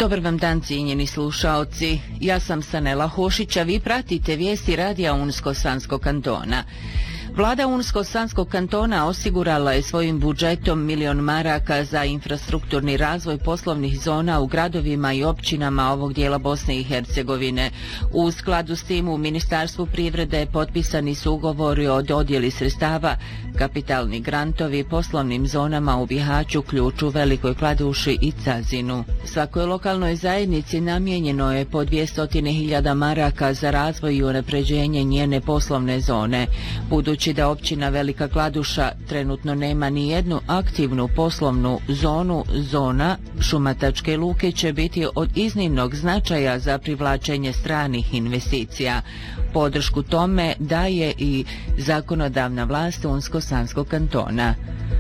Dobar vam dan, cijenjeni slušaoci. Ja sam Sanela Hošić, a vi pratite vijesti radija Unsko-Sanskog kantona. Vlada Unsko-Sanskog kantona osigurala je svojim budžetom 1 milion maraka za infrastrukturni razvoj poslovnih zona u gradovima i općinama ovog dijela Bosne i Hercegovine. U skladu s tim u Ministarstvu privrede potpisani su ugovori o dodjeli sredstava, kapitalni grantovi poslovnim zonama u Bihaću, Ključu, Velikoj Kladuši i Cazinu. Svakoj lokalnoj zajednici namijenjeno je po 200.000 maraka za razvoj i unapređenje njene poslovne zone. Budući da općina Velika Kladuša trenutno nema ni jednu aktivnu poslovnu zonu, zona Šumatačke luke će biti od iznimnog značaja za privlačenje stranih investicija. Podršku tome daje i zakonodavna vlast Unsko-Sanskog kantona.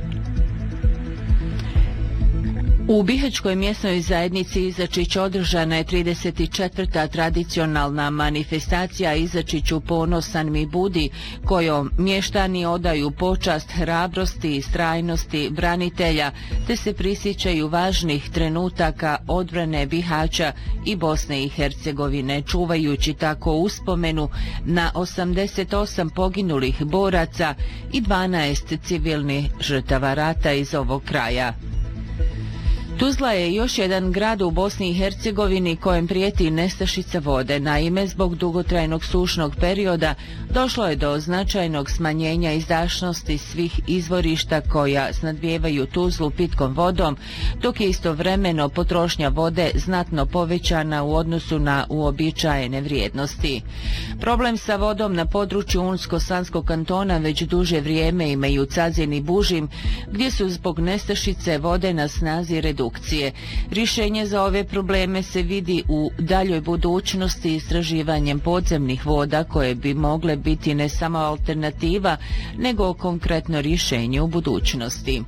U Bihaćkoj mjesnoj zajednici Izačić održana je 34. tradicionalna manifestacija Izačiću ponosan mi budi, kojom mještani odaju počast hrabrosti i strajnosti branitelja, te se prisjećaju važnih trenutaka odbrane Bihaća i Bosne i Hercegovine, čuvajući tako uspomenu na 88 poginulih boraca i 12 civilnih žrtava rata iz ovog kraja. Tuzla je još jedan grad u Bosni i Hercegovini kojem prijeti nestašica vode. Naime, zbog dugotrajnog sušnog perioda došlo je do značajnog smanjenja izdašnosti svih izvorišta koja snadbijevaju Tuzlu pitkom vodom, dok je istovremeno potrošnja vode znatno povećana u odnosu na uobičajene vrijednosti. Problem sa vodom na području Unsko-Sanskog kantona već duže vrijeme imaju Cazin i Bužim, gdje su zbog nestašice vode na snazi redukcije. Rješenje za ove probleme se vidi u daljoj budućnosti istraživanjem podzemnih voda koje bi mogle biti ne samo alternativa, nego konkretno rješenje u budućnosti.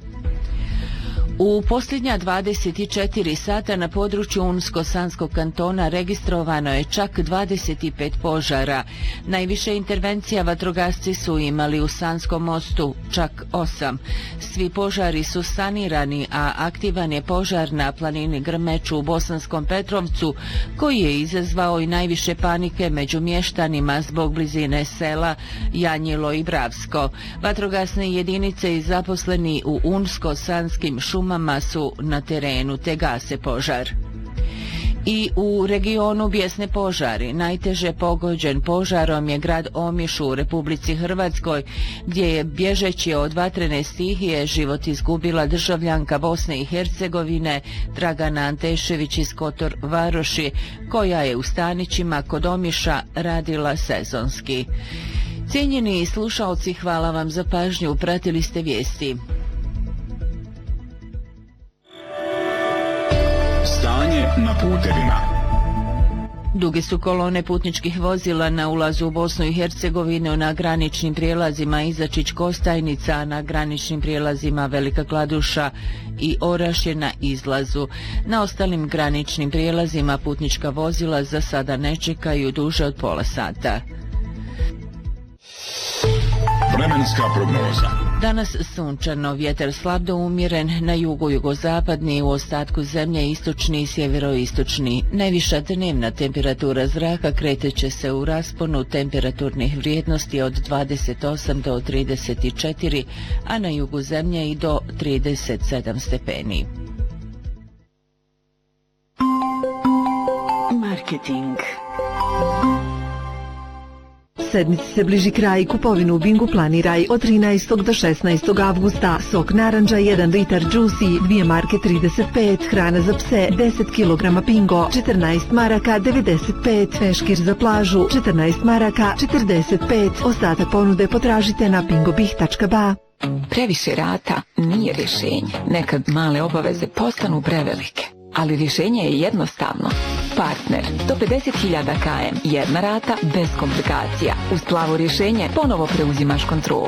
U posljednja 24 sata na području Unsko-Sanskog kantona registrovano je čak 25 požara. Najviše intervencija vatrogasci su imali u Sanskom mostu, čak 8. Svi požari su sanirani, a aktivan je požar na planini Grmeču u Bosanskom Petrovcu, koji je izazvao i najviše panike među mještanima zbog blizine sela Janjilo i Bravsko. Vatrogasne jedinice i zaposleni u Unsko-Sanskim šumama su na terenu te gase požar. I u regionu bijesne požari. Najteže pogođen požarom je grad Omiš u Republici Hrvatskoj, gdje je bježeći od vatrene stihije život izgubila državljanka Bosne i Hercegovine Dragana Antešević iz Kotor Varoši, koja je u stanićima kod Omiša radila sezonski. Cijenjeni slušaoci, hvala vam za pažnju, pratili ste vijesti. Stanje na putevima. Duge su kolone putničkih vozila na ulazu u Bosnu i Hercegovinu na graničnim prijelazima Izačić-Kostajnica, a na graničnim prijelazima Velika Kladuša i Orašje na izlazu. Na ostalim graničnim prijelazima putnička vozila za sada ne čekaju duže od pola sata. Vremenska prognoza. Danas sunčano, vjetar slab do umjeren, na jugu jugozapadni, u ostatku zemlje istočni i sjeveroistočni. Najviša dnevna temperatura zraka kreteće se u rasponu temperaturnih vrijednosti od 28 do 34, a na jugu zemlje i do 37 stepeni. Marketing. Sedmici se bliži kraj, kupovinu u Bingu planiraj od 13. do 16. avgusta. Sok naranđa 1 litar Juicy, 2 marke 35, hrana za pse 10 kg Pingo, 14 maraka 95, peškir za plažu 14 maraka 45. Ostatak ponude potražite na pingobih.ba. Previše rata nije rješenje. Nekad male obaveze postanu prevelike. Ali rješenje je jednostavno. Partner, do 50.000 km, jedna rata bez komplikacija. Uz plavo rješenje ponovo preuzimaš kontrolu.